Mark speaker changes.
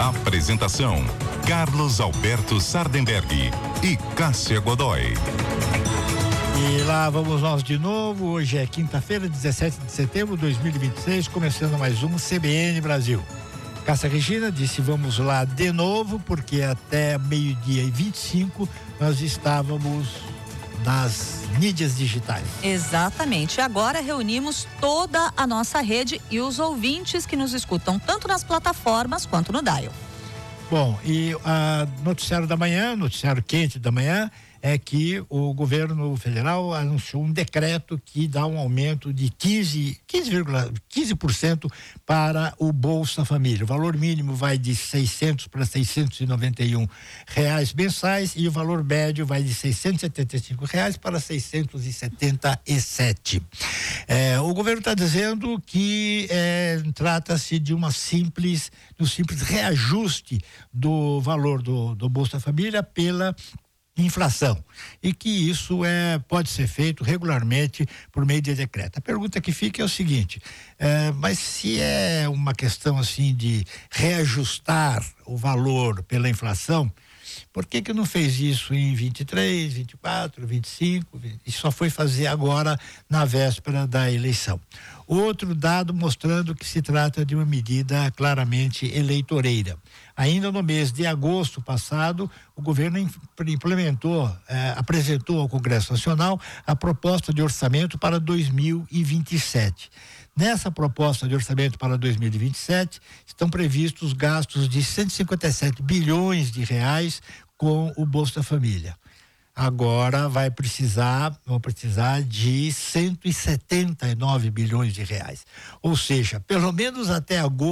Speaker 1: Apresentação: Carlos Alberto Sardenberg e Cássia Godoy.
Speaker 2: E lá vamos nós de novo. Hoje é quinta-feira, 17 de setembro de 2026, começando mais um CBN Brasil. Cássia Regina disse: vamos lá de novo, porque até meio-dia e 25 nós estávamos nas mídias digitais.
Speaker 3: Exatamente. Agora reunimos toda a nossa rede e os ouvintes que nos escutam tanto nas plataformas quanto no Dial.
Speaker 2: Bom, e a noticiário da manhã, noticiário quente da manhã, é que o governo federal anunciou um decreto que dá um aumento de 15% para o Bolsa Família. O valor mínimo vai de 600 para 691 reais mensais e o valor médio vai de 675 reais para 677. O governo está dizendo que trata-se de um simples reajuste do valor do Bolsa Família pela inflação, e que isso pode ser feito regularmente por meio de decreto. A pergunta que fica é o seguinte: mas se é uma questão assim de reajustar o valor pela inflação, por que não fez isso em 23, 24, 25 e só foi fazer agora na véspera da eleição? Outro dado mostrando que se trata de uma medida claramente eleitoreira. Ainda no mês de agosto passado, o governo apresentou ao Congresso Nacional a proposta de orçamento para 2027. Nessa proposta de orçamento para 2027, estão previstos gastos de 157 bilhões de reais com o Bolsa Família. Agora vão precisar de 179 bilhões de reais. Ou seja, pelo menos até agosto